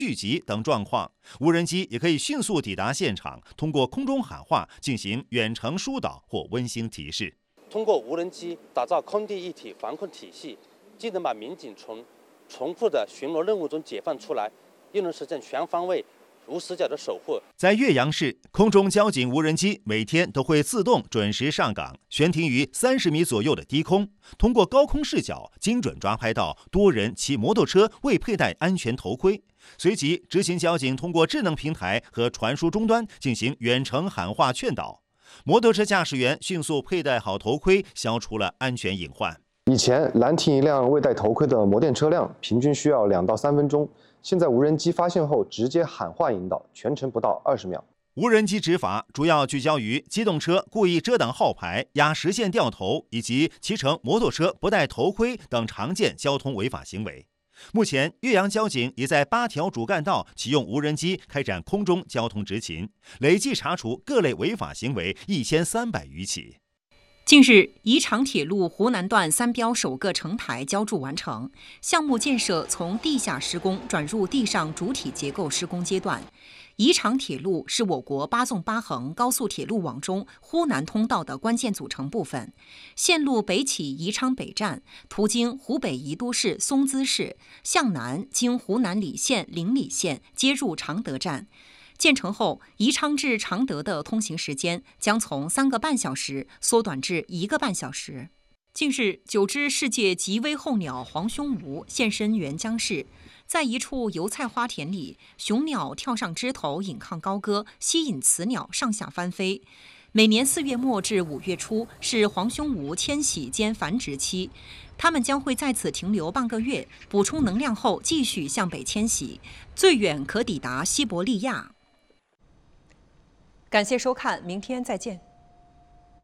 聚集等状况，无人机也可以迅速抵达现场，通过空中喊话进行远程疏导或温馨提示。 通过无人机打造空地一体防控体系，既能把民警从重复的巡逻任务中解放出来，又能实现全方位无死角的守护。 在岳阳市，空中交警无人机每天都会自动准时上岗，悬停于30米左右的低空，通过高空视角精准抓拍到多人骑摩托车未佩戴安全头盔。随即，执勤交警通过智能平台和传输终端进行远程喊话劝导，摩托车驾驶员迅速佩戴好头盔，消除了安全隐患。 以前拦停一辆未戴头盔的摩电车辆，平均需要2到3分钟。现在无人机发现后，直接喊话引导，全程不到20秒。 无人机执法主要聚焦于机动车故意遮挡号牌、压实线掉头以及骑乘摩托车不戴头盔等常见交通违法行为。目前，岳阳交警已在8条主干道启用无人机开展空中交通执勤，累计查处各类违法行为1300余起。 近日，宜长铁路湖南段3标首个成台浇筑完成，项目建设从地下施工转入地上主体结构施工阶段。宜长铁路是我国8纵8横高速铁路网中湖南通道的关键组成部分。线路北起宜昌北站，途经湖北宜都市松滋市，向南经湖南澧县临澧县，接入常德站。建成后，宜昌至常德的通行时间将从3个半小时缩短至1个半小时。近日，9只世界极危候鸟黄胸鹕现身沅江市，在一处油菜花田里，雄鸟跳上枝头引吭高歌，吸引雌鸟上下翻飞。每年4月末至5月初是黄胸鹕迁徙兼繁殖期，它们将会在此停留半个月，补充能量后继续向北迁徙，最远可抵达西伯利亚。感谢收看，明天再见。